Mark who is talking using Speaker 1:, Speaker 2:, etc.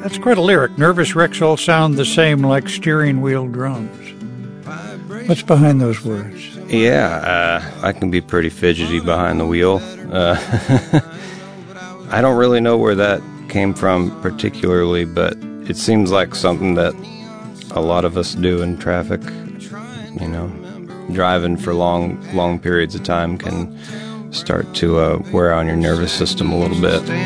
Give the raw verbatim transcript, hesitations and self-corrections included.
Speaker 1: That's quite a lyric. Nervous wrecks all sound the same like steering wheel drums. What's behind those words?
Speaker 2: Yeah, uh, I can be pretty fidgety behind the wheel. Uh, I don't really know where that came from particularly, but it seems like something that a lot of us do in traffic. You know, driving for long, long periods of time can start to uh, wear on your nervous system a little bit.